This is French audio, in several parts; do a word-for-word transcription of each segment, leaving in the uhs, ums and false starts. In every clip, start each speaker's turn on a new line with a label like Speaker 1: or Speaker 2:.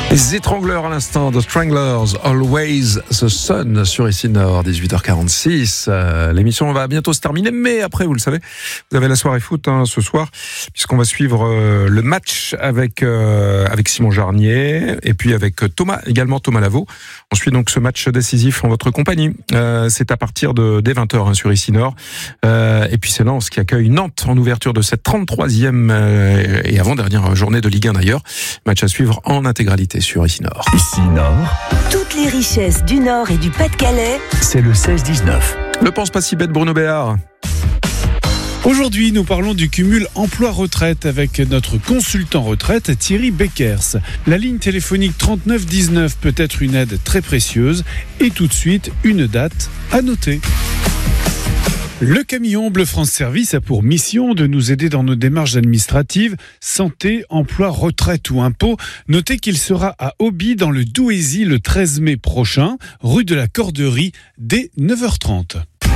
Speaker 1: Les étrangleurs à l'instant, The Stranglers, Always the Sun sur ici Nord, dix-huit heures quarante-six. Euh, l'émission va bientôt se terminer, mais après, vous le savez, vous avez la soirée foot hein, ce soir, puisqu'on va suivre euh, le match avec euh, avec Simon Jarnier et puis avec Thomas, également Thomas Lavaux. On suit donc ce match décisif en votre compagnie. Euh, c'est à partir de dès vingt heures hein, sur ici Nord. Euh, et puis c'est Lens qui accueille Nantes en ouverture de cette trente-troisième euh, et avant-dernière journée de Ligue un d'ailleurs. Match à suivre en intégralité sur ici Nord.
Speaker 2: Ici Nord.
Speaker 3: Toutes les richesses du Nord et du Pas-de-Calais.
Speaker 2: C'est le seize dix-neuf.
Speaker 1: Le pense pas si bête Bruno Béard.
Speaker 4: Aujourd'hui, nous parlons du cumul emploi-retraite avec notre consultant retraite Thierry Beckers. La ligne téléphonique trente-neuf dix-neuf peut être une aide très précieuse et tout de suite, une date à noter. Le camion Bleu France Service a pour mission de nous aider dans nos démarches administratives, santé, emploi, retraite ou impôts. Notez qu'il sera à Auby dans le Douaisis le treize mai prochain, rue de la Corderie, dès neuf heures trente.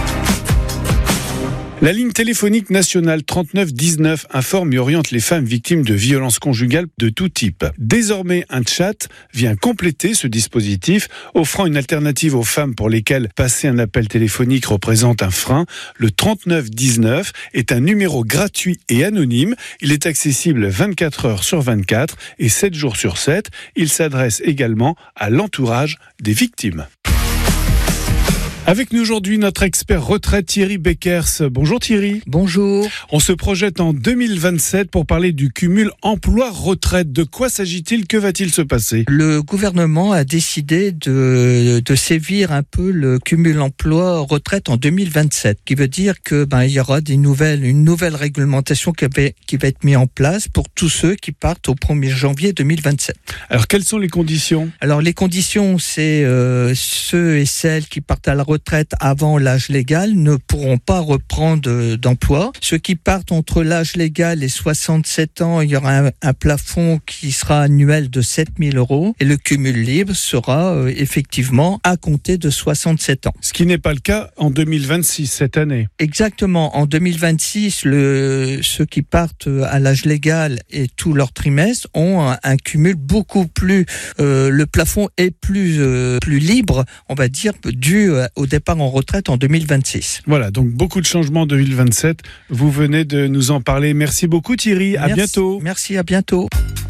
Speaker 4: La ligne téléphonique nationale trente-neuf dix-neuf informe et oriente les femmes victimes de violences conjugales de tout type. Désormais, un chat vient compléter ce dispositif, offrant une alternative aux femmes pour lesquelles passer un appel téléphonique représente un frein. Le trente-neuf dix-neuf est un numéro gratuit et anonyme. Il est accessible vingt-quatre heures sur vingt-quatre et sept jours sur sept. Il s'adresse également à l'entourage des victimes. Avec nous aujourd'hui, notre expert retraite Thierry Beckers. Bonjour Thierry.
Speaker 5: Bonjour.
Speaker 4: On se projette en deux mille vingt-sept pour parler du cumul emploi-retraite. De quoi s'agit-il ? Que va-t-il se passer ?
Speaker 5: Le gouvernement a décidé de, de sévir un peu le cumul emploi-retraite en deux mille vingt-sept, qui veut dire que ben, il y aura des nouvelles, une nouvelle réglementation qui va, qui va être mise en place pour tous ceux qui partent au premier janvier deux mille vingt-sept.
Speaker 4: Alors, quelles sont les conditions ?
Speaker 5: Alors, les conditions, c'est euh, ceux et celles qui partent à la retraite retraite avant l'âge légal ne pourront pas reprendre d'emploi. Ceux qui partent entre l'âge légal et soixante-sept ans, il y aura un, un plafond qui sera annuel de sept mille euros et le cumul libre sera euh, effectivement à compter de soixante-sept ans.
Speaker 4: Ce qui n'est pas le cas en deux mille vingt-six, cette année.
Speaker 5: Exactement. En deux mille vingt-six, le, ceux qui partent à l'âge légal et tout leur trimestre ont un, un cumul beaucoup plus... Euh, le plafond est plus, euh, plus libre, on va dire, dû au départ en retraite en deux mille vingt-six.
Speaker 4: Voilà, donc beaucoup de changements en deux mille vingt-sept. Vous venez de nous en parler. Merci beaucoup Thierry, à
Speaker 5: Merci,
Speaker 4: bientôt.
Speaker 5: Merci, à bientôt.